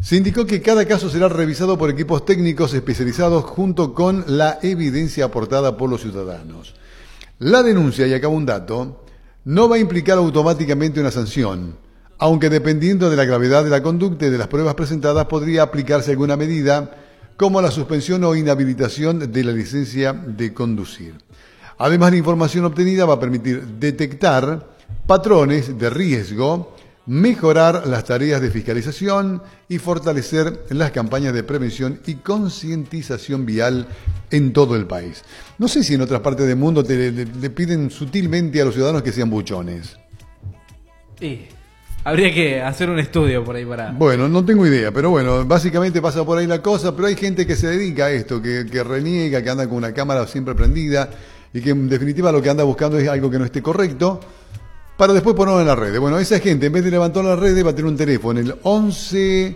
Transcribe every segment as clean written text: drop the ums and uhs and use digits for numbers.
Se indicó que cada caso será revisado por equipos técnicos especializados junto con la evidencia aportada por los ciudadanos. La denuncia, y acá un dato, no va a implicar automáticamente una sanción, aunque dependiendo de la gravedad de la conducta y de las pruebas presentadas podría aplicarse alguna medida como la suspensión o inhabilitación de la licencia de conducir. Además, la información obtenida va a permitir detectar patrones de riesgo, mejorar las tareas de fiscalización y fortalecer las campañas de prevención y concientización vial en todo el país. No sé si en otras partes del mundo le piden sutilmente a los ciudadanos que sean buchones. Sí. Habría que hacer un estudio por ahí para... Bueno, no tengo idea, pero bueno, básicamente pasa por ahí la cosa, pero hay gente que se dedica a esto, que reniega, que anda con una cámara siempre prendida y que en definitiva lo que anda buscando es algo que no esté correcto para después ponerlo en las redes. Bueno, esa gente en vez de levantar las redes va a tener un teléfono, el 11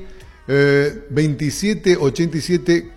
27 87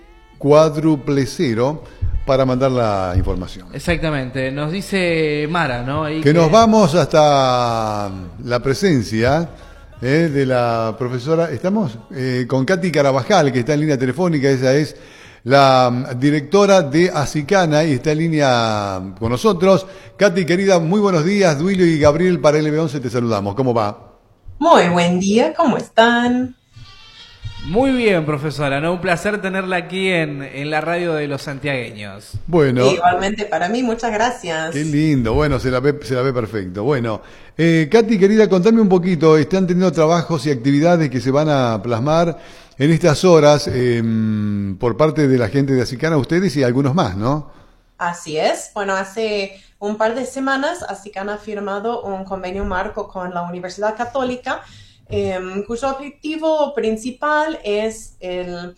400 para mandar la información. Exactamente, nos dice Mara, ¿no? Ahí que nos vamos hasta la presencia de la profesora, estamos con Katy Carabajal, que está en línea telefónica, ella es la directora de Acicana y está en línea con nosotros. Katy, querida, muy buenos días. Duilio y Gabriel para LB11 te saludamos. ¿Cómo va? Muy buen día, ¿cómo están? Muy bien, profesora, ¿no? Un placer tenerla aquí en la radio de los santiagueños. Bueno. Igualmente para mí, muchas gracias. Qué lindo, bueno, se la ve perfecto. Bueno, Katy, querida, contame un poquito, ¿están teniendo trabajos y actividades que se van a plasmar en estas horas por parte de la gente de Acicana, ustedes y algunos más, ¿no? Así es. Bueno, hace un par de semanas Acicana ha firmado un convenio marco con la Universidad Católica, cuyo objetivo principal es el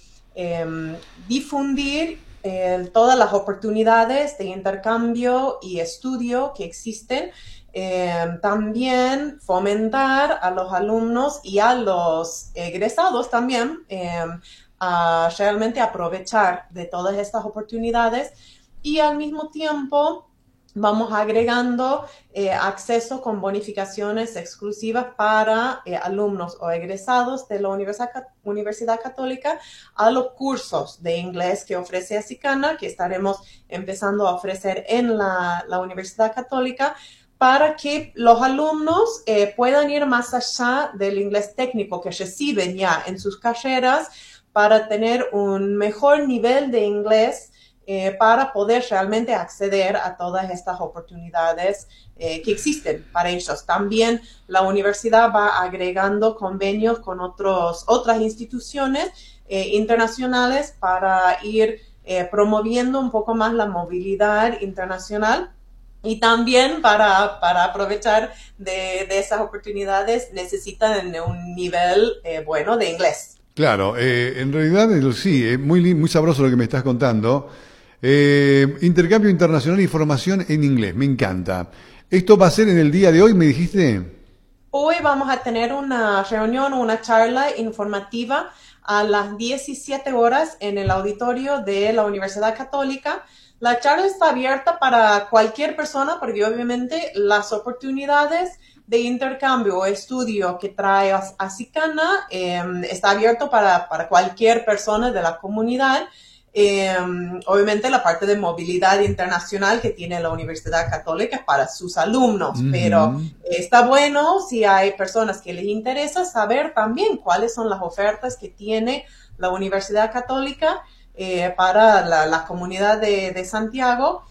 difundir todas las oportunidades de intercambio y estudio que existen. También fomentar a los alumnos y a los egresados también a realmente aprovechar de todas estas oportunidades, y al mismo tiempo vamos agregando acceso con bonificaciones exclusivas para alumnos o egresados de la Universidad Católica a los cursos de inglés que ofrece Acicana, que estaremos empezando a ofrecer en la Universidad Católica, para que los alumnos puedan ir más allá del inglés técnico que reciben ya en sus carreras, para tener un mejor nivel de inglés para poder realmente acceder a todas estas oportunidades que existen para ellos. También la universidad va agregando convenios con otras instituciones internacionales para ir promoviendo un poco más la movilidad internacional. Y también para aprovechar de esas oportunidades necesitan un nivel bueno de inglés. Claro, en realidad sí, es muy sabroso lo que me estás contando. Intercambio internacional y formación en inglés, me encanta. ¿Esto va a ser en el día de hoy, me dijiste? Hoy vamos a tener una reunión, una charla informativa a las 17 horas en el auditorio de la Universidad Católica. La charla está abierta para cualquier persona, porque obviamente las oportunidades de intercambio o estudio que trae Acicana está abierto para cualquier persona de la comunidad. Obviamente la parte de movilidad internacional que tiene la Universidad Católica es para sus alumnos, pero está bueno si hay personas que les interesa saber también cuáles son las ofertas que tiene la Universidad Católica para la comunidad de Santiago.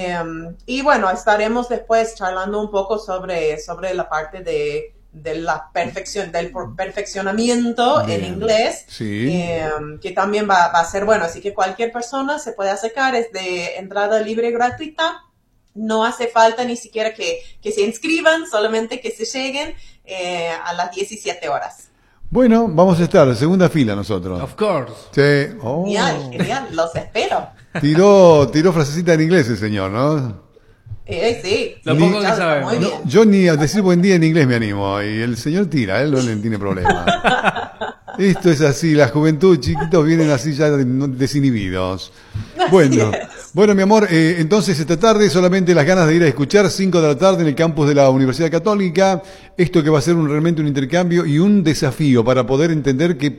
Y bueno, estaremos después charlando un poco sobre la parte de la del perfeccionamiento en inglés, sí. Que también va a ser bueno, así que cualquier persona se puede acercar, es de entrada libre y gratuita, no hace falta ni siquiera que se inscriban, solamente que se lleguen a las 17 horas. Bueno, vamos a estar, segunda fila nosotros. Of course. Sí. Oh. Genial, los espero. Tiró frasecita en inglés el señor, ¿no? Sí. Lo poco que sabemos. No, yo ni a decir buen día en inglés me animo, y el señor tira, él no le tiene problema. Esto es así, la juventud, chiquitos vienen así ya desinhibidos. Bueno, mi amor, entonces esta tarde solamente las ganas de ir a escuchar, 5 de la tarde en el campus de la Universidad Católica, esto que va a ser realmente un intercambio y un desafío para poder entender que